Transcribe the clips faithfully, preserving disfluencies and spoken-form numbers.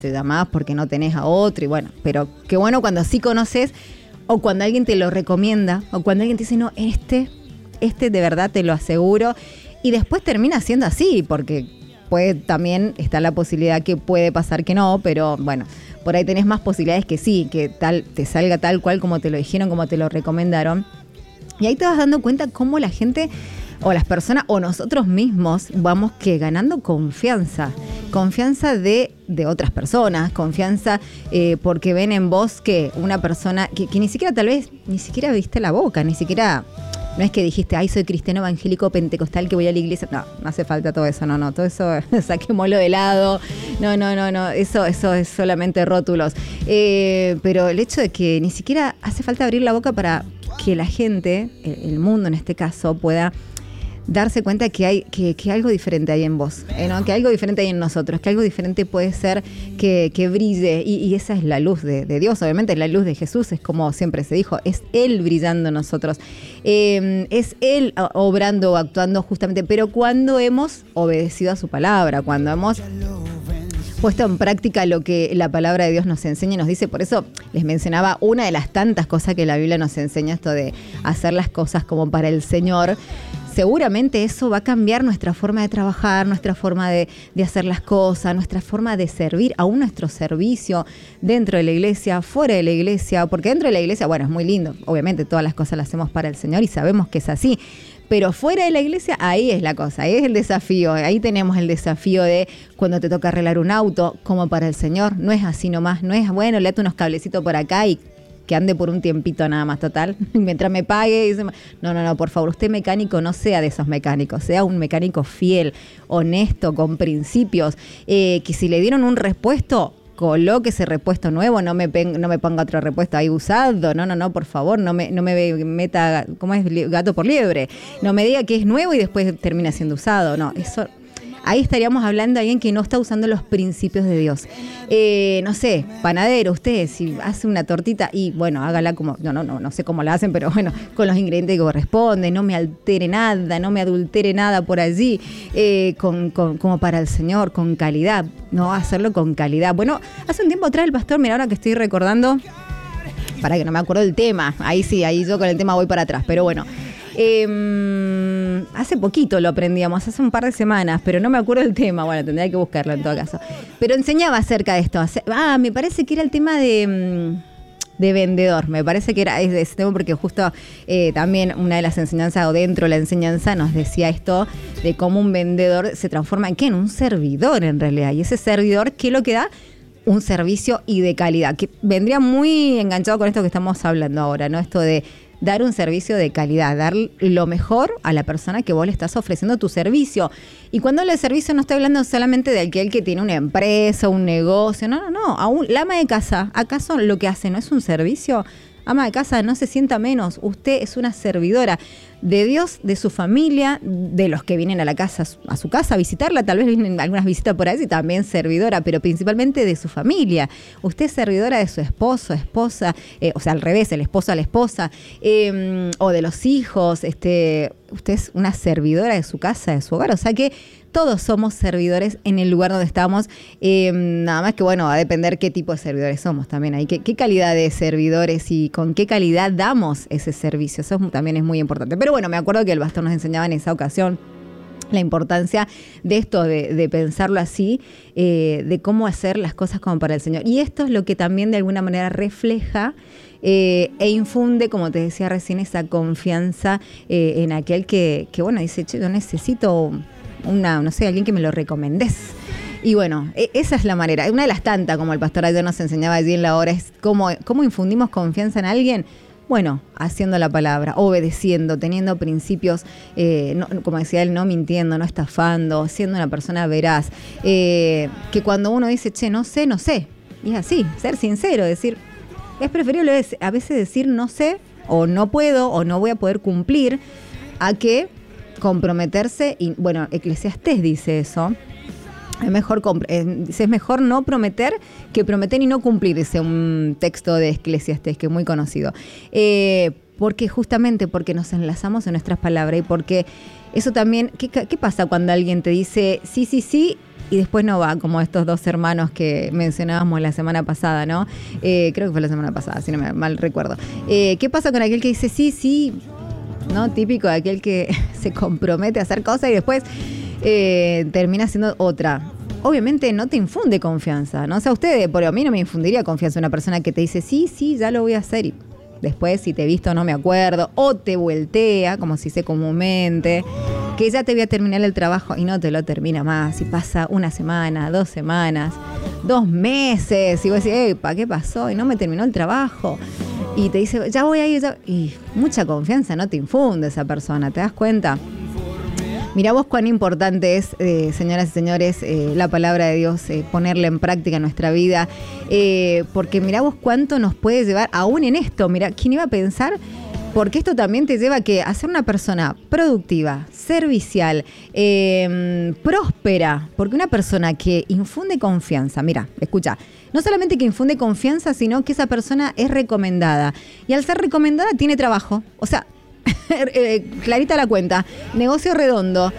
te llamás porque no tenés a otro y bueno, pero qué bueno cuando sí conoces o cuando alguien te lo recomienda o cuando alguien te dice, no, este, este de verdad te lo aseguro y después termina siendo así porque puede también está la posibilidad que puede pasar que no, pero bueno, por ahí tenés más posibilidades que sí, que tal te salga tal cual como te lo dijeron, como te lo recomendaron. Y ahí te vas dando cuenta cómo la gente o las personas o nosotros mismos vamos que ganando confianza, confianza de, de otras personas, confianza eh, porque ven en vos que una persona que, que ni siquiera tal vez, ni siquiera viste la boca, ni siquiera... No es que dijiste, ay, soy cristiano evangélico pentecostal que voy a la iglesia. No, no hace falta todo eso, no, no. Todo eso, saquémoslo de lado. No, no, no, no. Eso, eso es solamente rótulos. Eh, pero el hecho de que ni siquiera hace falta abrir la boca para que la gente, el mundo en este caso, pueda darse cuenta que hay que, que algo diferente hay en vos, ¿eh, ¿no? Que algo diferente hay en nosotros, que algo diferente puede ser que, que brille y, y esa es la luz de, de Dios, obviamente la luz de Jesús, es como siempre se dijo, es Él brillando en nosotros, eh, es Él obrando o actuando justamente, pero cuando hemos obedecido a su palabra, cuando hemos puesto en práctica lo que la palabra de Dios nos enseña y nos dice. Por eso les mencionaba una de las tantas cosas que la Biblia nos enseña, esto de hacer las cosas como para el Señor. Seguramente eso va a cambiar nuestra forma de trabajar, nuestra forma de, de hacer las cosas, nuestra forma de servir, aún nuestro servicio dentro de la iglesia, fuera de la iglesia, porque dentro de la iglesia, bueno, es muy lindo, obviamente todas las cosas las hacemos para el Señor y sabemos que es así, pero fuera de la iglesia, ahí es la cosa, ahí es el desafío, ahí tenemos el desafío de cuando te toca arreglar un auto, como para el Señor, no es así nomás, no es, bueno, le ato unos cablecitos por acá y que ande por un tiempito nada más, total, mientras me pague. Y se... No, no, no, por favor, usted mecánico no sea de esos mecánicos, sea un mecánico fiel, honesto, con principios, eh, que si le dieron un repuesto, coloque ese repuesto nuevo, no me, pen, no me ponga otro repuesto ahí usado, no, no, no, por favor, no me, no me meta, ¿cómo es? Gato por liebre, no me diga que es nuevo y después termina siendo usado, no, eso... Ahí estaríamos hablando de alguien que no está usando los principios de Dios. Eh, no sé, panadero, usted si hace una tortita y bueno, hágala como, no, no, no, no sé cómo la hacen, pero bueno, con los ingredientes que corresponden, no me altere nada, no me adultere nada por allí, eh, con, con, como para el Señor, con calidad, no hacerlo con calidad. Bueno, hace un tiempo atrás el pastor, mira ahora que estoy recordando, para que no me acuerdo del tema, ahí sí, ahí yo con el tema voy para atrás, pero bueno. Eh, hace poquito lo aprendíamos, hace un par de semanas, pero no me acuerdo el tema, bueno, tendría que buscarlo en todo caso, pero enseñaba acerca de esto. Ah, me parece que era el tema de, de vendedor, me parece que era ese tema porque justo eh, también una de las enseñanzas o dentro de la enseñanza nos decía esto de cómo un vendedor se transforma en ¿qué? En un servidor en realidad, y ese servidor, ¿qué es lo que da? Un servicio y de calidad, que vendría muy enganchado con esto que estamos hablando ahora, ¿no? Esto de dar un servicio de calidad, dar lo mejor a la persona que vos le estás ofreciendo tu servicio. Y cuando hablo de servicio no estoy hablando solamente de aquel que tiene una empresa, un negocio, no, no, no, aún la ama de casa, ¿acaso lo que hace no es un servicio? Ama de casa, no se sienta menos, usted es una servidora de Dios, de su familia, de los que vienen a la casa, a su casa a visitarla, tal vez vienen algunas visitas por ahí y también servidora, pero principalmente de su familia. Usted es servidora de su esposo, esposa, eh, o sea, al revés, el esposo a la esposa, eh, o de los hijos, este, usted es una servidora de su casa, de su hogar, o sea que todos somos servidores en el lugar donde estamos, eh, nada más que bueno, va a depender qué tipo de servidores somos también ahí, qué, qué calidad de servidores y con qué calidad damos ese servicio, eso también es muy importante. Pero bueno, me acuerdo que el pastor nos enseñaba en esa ocasión la importancia de esto, de, de pensarlo así, eh, de cómo hacer las cosas como para el Señor. Y esto es lo que también de alguna manera refleja eh, e infunde, como te decía recién, esa confianza eh, en aquel que, que, bueno, dice, che, yo necesito una, no sé, alguien que me lo recomendés. Y bueno, esa es la manera, una de las tantas, como el pastor ayer nos enseñaba allí en la hora, es cómo, cómo infundimos confianza en alguien. Bueno, haciendo la palabra, obedeciendo, teniendo principios, eh, no, como decía él, no mintiendo, no estafando, siendo una persona veraz. Eh, que cuando uno dice, che, no sé, no sé. Y es así, ser sincero, decir, es preferible a veces decir no sé, o no puedo, o no voy a poder cumplir, a que comprometerse. Y bueno, Eclesiastés dice eso. Es mejor, es mejor no prometer que prometer y no cumplir, dice un texto de Eclesiastés que es muy conocido. Eh, porque justamente porque nos enlazamos en nuestras palabras y porque eso también, ¿qué, qué pasa cuando alguien te dice sí, sí, sí y después no va? Como estos dos hermanos que mencionábamos la semana pasada, ¿no? Eh, creo que fue la semana pasada, si no me mal recuerdo. Eh, ¿Qué pasa con aquel que dice sí, sí, ¿no? Típico de aquel que se compromete a hacer cosas y después eh, termina haciendo otra? Obviamente no te infunde confianza, ¿no? O sea, ustedes, pero a mí no me infundiría confianza una persona que te dice, sí, sí, ya lo voy a hacer y después si te he visto no me acuerdo, o te voltea, como se dice comúnmente, que ya te voy a terminar el trabajo y no te lo termina más, y pasa una semana, dos semanas, dos meses, y vos decís, ¿para qué pasó? Y no me terminó el trabajo. Y te dice, ya voy a ir, ya... y mucha confianza no te infunde esa persona, ¿te das cuenta? Mirá vos cuán importante es, eh, señoras y señores, eh, la palabra de Dios, eh, ponerla en práctica en nuestra vida, eh, porque mirá vos cuánto nos puede llevar, aún en esto, mirá, ¿quién iba a pensar? Porque esto también te lleva a, que, a ser una persona productiva, servicial, eh, próspera, porque una persona que infunde confianza, mira, escucha, no solamente que infunde confianza, sino que esa persona es recomendada, y al ser recomendada tiene trabajo, o sea, clarita la cuenta, negocio redondo.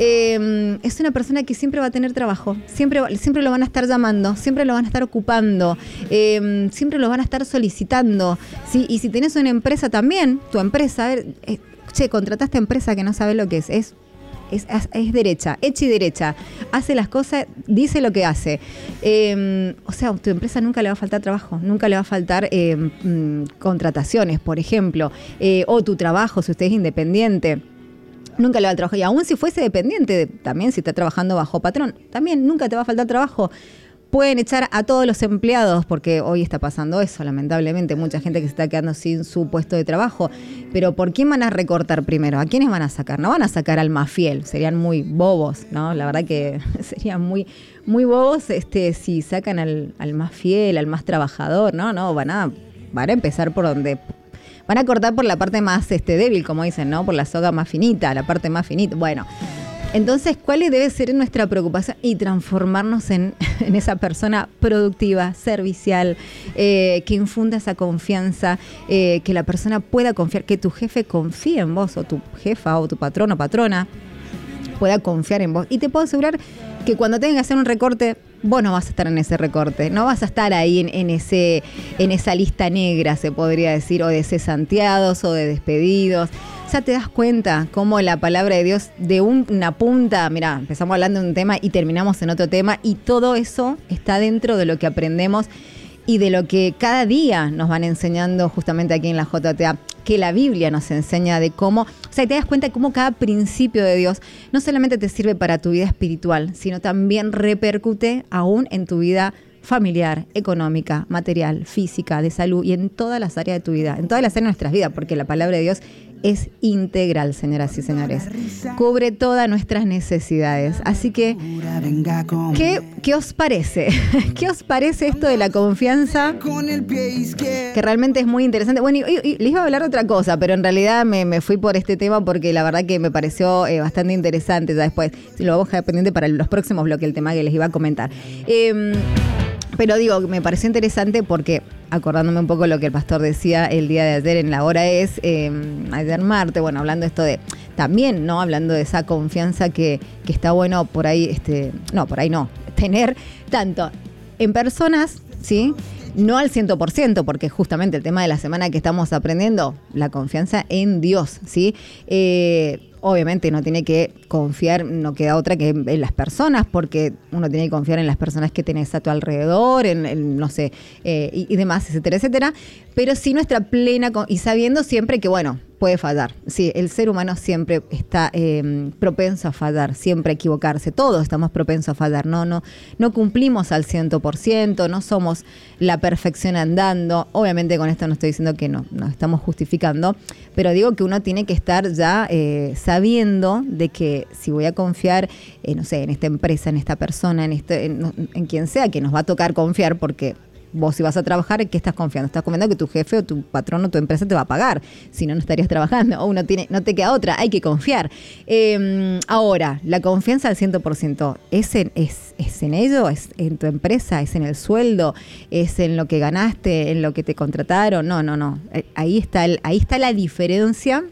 Eh, es una persona que siempre va a tener trabajo, siempre, siempre lo van a estar llamando, siempre lo van a estar ocupando, eh, siempre lo van a estar solicitando, ¿sí? Y si tenés una empresa también, tu empresa, a ver, eh, che, contrataste empresa que no sabe lo que es, es Es, es, es derecha, hecha y derecha, hace las cosas, dice lo que hace. Eh, o sea, a tu empresa nunca le va a faltar trabajo, nunca le va a faltar eh, mm, contrataciones, por ejemplo, eh, o tu trabajo, si usted es independiente, nunca le va a trabajar. Y aún si fuese dependiente, también si está trabajando bajo patrón, también nunca te va a faltar trabajo. Pueden echar a todos los empleados, porque hoy está pasando eso, lamentablemente, mucha gente que se está quedando sin su puesto de trabajo. Pero ¿por quién van a recortar primero? ¿A quiénes van a sacar? No van a sacar al más fiel, serían muy bobos, ¿no? La verdad que serían muy, muy bobos este, si sacan al, al más fiel, al más trabajador, ¿no? No, van a, van a empezar por donde... Van a cortar por la parte más este, débil, como dicen, ¿no? Por la soga más finita, la parte más finita. Bueno... Entonces, ¿cuál debe ser nuestra preocupación? Y transformarnos en, en esa persona productiva, servicial, eh, que infunda esa confianza, eh, que la persona pueda confiar, que tu jefe confíe en vos, o tu jefa, o tu patrón o patrona, pueda confiar en vos. Y te puedo asegurar que cuando tengas que hacer un recorte, vos no vas a estar en ese recorte, no vas a estar ahí en, en, ese, en esa lista negra, se podría decir, o de cesanteados o de despedidos. O sea, te das cuenta cómo la palabra de Dios de una punta, mira, empezamos hablando de un tema y terminamos en otro tema, y todo eso está dentro de lo que aprendemos y de lo que cada día nos van enseñando justamente aquí en la J T A, que la Biblia nos enseña de cómo, o sea, te das cuenta de cómo cada principio de Dios no solamente te sirve para tu vida espiritual, sino también repercute aún en tu vida familiar, económica, material, física, de salud y en todas las áreas de tu vida, en todas las áreas de nuestras vidas, porque la palabra de Dios es integral, señoras y señores. Cubre todas nuestras necesidades. Así que, ¿qué, qué os parece? ¿Qué os parece esto de la confianza? Que realmente es muy interesante. Bueno, y, y, y les iba a hablar de otra cosa, pero en realidad me, me fui por este tema porque la verdad que me pareció eh, bastante interesante. Ya después, si lo vamos a dejar pendiente para los próximos bloques, el tema que les iba a comentar. Eh, Pero digo, me pareció interesante porque, acordándome un poco de lo que el pastor decía el día de ayer en la hora es, eh, ayer martes, bueno, hablando esto de, también, ¿no? Hablando de esa confianza que, que está bueno por ahí, este, no, por ahí no, tener tanto en personas, ¿sí? No al cien por ciento, porque justamente el tema de la semana que estamos aprendiendo, la confianza en Dios, ¿sí? Eh, obviamente uno tiene que confiar, no queda otra que en las personas, porque uno tiene que confiar en las personas que tenés a tu alrededor, en, en no sé, eh, y, y demás, etcétera, etcétera. Pero sí nuestra plena, y sabiendo siempre que, bueno, puede fallar. Sí, el ser humano siempre está eh, propenso a fallar, siempre a equivocarse. Todos estamos propensos a fallar. No, no, no cumplimos al cien por ciento, no somos la perfección andando. Obviamente con esto no estoy diciendo que no, no estamos justificando, pero digo que uno tiene que estar ya eh, sabiendo de que si voy a confiar, eh, no sé, en esta empresa, en esta persona, en, este, en, en quien sea que nos va a tocar confiar, porque vos si vas a trabajar, ¿en qué estás confiando? Estás confiando que tu jefe o tu patrón o tu empresa te va a pagar. Si no, no estarías trabajando. O uno tiene, no te queda otra, hay que confiar. Eh, ahora, la confianza al cien por ciento, ¿es en, es, ¿es en ello? ¿Es en tu empresa? ¿Es en el sueldo? ¿Es en lo que ganaste? ¿En lo que te contrataron? No, no, no. Ahí está, el, ahí está la diferencia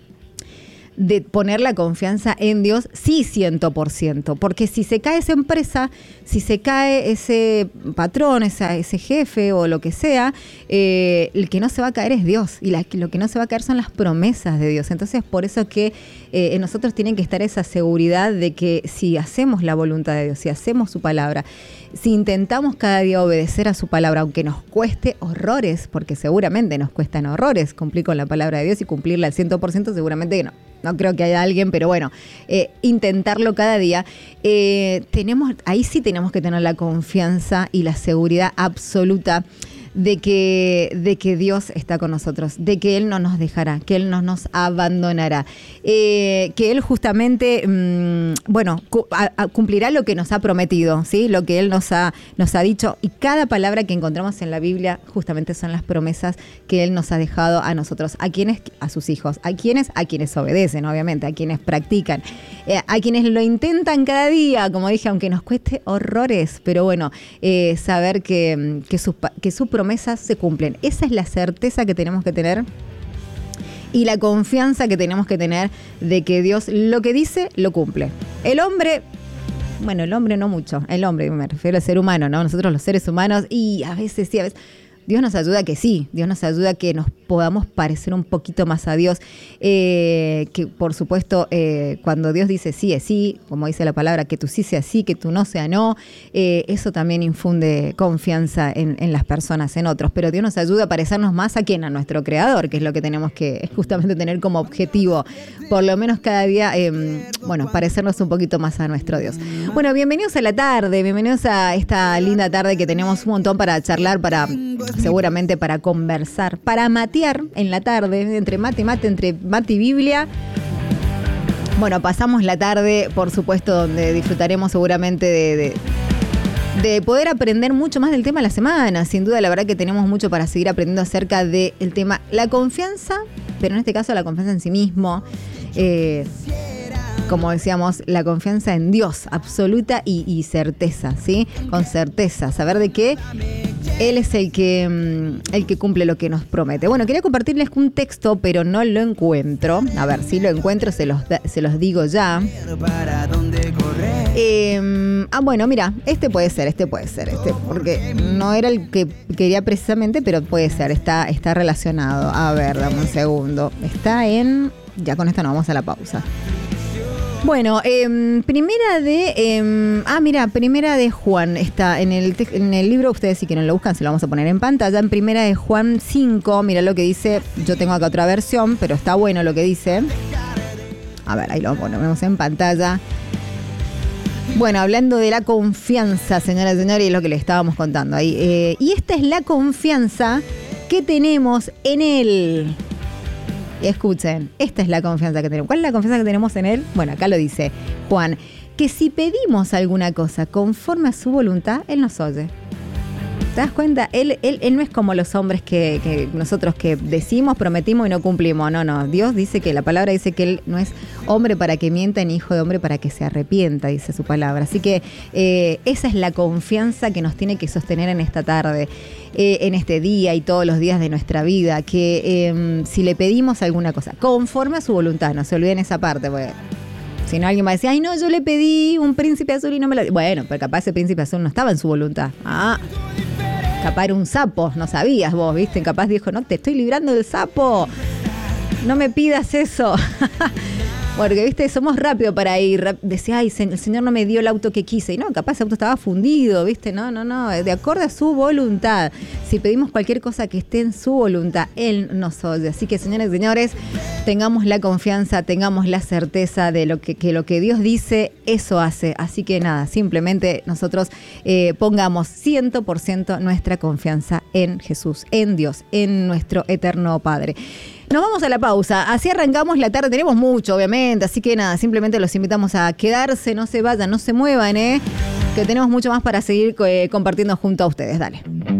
de poner la confianza en Dios, sí, cien por ciento. Porque si se cae esa empresa, si se cae ese patrón, esa, ese jefe o lo que sea, eh, el que no se va a caer es Dios. Y la, lo que no se va a caer son las promesas de Dios. Entonces, por eso que eh, en nosotros tiene que estar esa seguridad de que si hacemos la voluntad de Dios, si hacemos su palabra, si intentamos cada día obedecer a su palabra, aunque nos cueste horrores, porque seguramente nos cuestan horrores cumplir con la palabra de Dios y cumplirla al cien por ciento, seguramente que no. No creo que haya alguien, pero bueno, eh, intentarlo cada día. Eh, tenemos, ahí sí tenemos que tener la confianza y la seguridad absoluta de que, de que Dios está con nosotros, de que Él no nos dejará, que Él no nos abandonará, eh, que Él justamente, mmm, bueno, cu- a, a cumplirá lo que nos ha prometido, ¿sí? Lo que Él nos ha, nos ha dicho, y cada palabra que encontramos en la Biblia justamente son las promesas que Él nos ha dejado a nosotros, a quienes, a sus hijos, a quienes, a quienes obedecen, obviamente, a quienes practican, eh, a quienes lo intentan cada día, como dije, aunque nos cueste horrores, pero bueno, eh, saber que, que sus que sus promesas se cumplen. Esa es la certeza que tenemos que tener y la confianza que tenemos que tener de que Dios lo que dice, lo cumple. El hombre, bueno, el hombre no mucho, el hombre, me refiero al ser humano, ¿no? Nosotros los seres humanos, y a veces sí, a veces... Dios nos ayuda a que sí, Dios nos ayuda a que nos podamos parecer un poquito más a Dios, eh, que por supuesto eh, cuando Dios dice sí es sí, como dice la palabra, que tú sí sea sí, que tú no sea no, eh, eso también infunde confianza en, en las personas, en otros, pero Dios nos ayuda a parecernos más a quién, a nuestro Creador, que es lo que tenemos que justamente tener como objetivo, por lo menos cada día, eh, bueno, parecernos un poquito más a nuestro Dios. Bueno, bienvenidos a la tarde, bienvenidos a esta linda tarde que tenemos un montón para charlar, para... seguramente para conversar, para matear en la tarde, entre mate y mate, entre mate y Biblia. Bueno, pasamos la tarde, por supuesto, donde disfrutaremos seguramente de, de, de poder aprender mucho más del tema de la semana. Sin duda, la verdad que tenemos mucho para seguir aprendiendo acerca del tema, la confianza, pero en este caso la confianza en sí mismo. Eh, como decíamos, la confianza en Dios, absoluta y, y certeza, ¿sí? Con certeza, saber de qué Él es el que, el que cumple lo que nos promete. Bueno, quería compartirles un texto, pero no lo encuentro. A ver, si lo encuentro, se los, se los digo ya. Eh, ah, bueno, mira, este puede ser, este puede ser, este, porque no era el que quería precisamente, pero puede ser, está, está relacionado. A ver, dame un segundo. Está en... Ya con esto nos vamos a la pausa. Bueno, eh, primera de... Eh, ah, mira, primera de Juan. Está en el, te- en el libro, ustedes si quieren lo buscan, se lo vamos a poner en pantalla. En primera de Juan cinco, mira lo que dice. Yo tengo acá otra versión, pero está bueno lo que dice. A ver, ahí lo ponemos en pantalla. Bueno, hablando de la confianza, señoras y señores, es lo que le estábamos contando ahí. Eh, y esta es la confianza que tenemos en Él. Y escuchen, esta es la confianza que tenemos. ¿Cuál es la confianza que tenemos en Él? Bueno, acá lo dice Juan, que si pedimos alguna cosa conforme a su voluntad, Él nos oye. ¿Te das cuenta? Él, él, él no es como los hombres que, que nosotros que decimos, prometimos y no cumplimos. No, no. Dios dice que la palabra dice que Él no es hombre para que mienta ni hijo de hombre para que se arrepienta, dice su palabra. Así que eh, esa es la confianza que nos tiene que sostener en esta tarde, eh, en este día y todos los días de nuestra vida. Que eh, si le pedimos alguna cosa, conforme a su voluntad, no se olviden esa parte, porque si no alguien va a decir, ay no, yo le pedí un príncipe azul y no me lo... Bueno, pero capaz ese príncipe azul no estaba en su voluntad. Ah, capaz era un sapo, no sabías vos, ¿viste? Capaz dijo, no, te estoy librando del sapo, no me pidas eso. Porque, viste, somos rápidos para ir. Decía, ay, el Señor no me dio el auto que quise. Y no, capaz ese auto estaba fundido, viste. No, no, no. De acuerdo a su voluntad. Si pedimos cualquier cosa que esté en su voluntad, Él nos oye. Así que, señores y señores, tengamos la confianza, tengamos la certeza de lo que, que lo que Dios dice, eso hace. Así que nada, simplemente nosotros eh, pongamos cien por ciento nuestra confianza en Jesús, en Dios, en nuestro eterno Padre. Nos vamos a la pausa, así arrancamos la tarde, tenemos mucho obviamente, así que nada, simplemente los invitamos a quedarse, no se vayan, no se muevan, ¿eh? Que tenemos mucho más para seguir eh, compartiendo junto a ustedes, dale.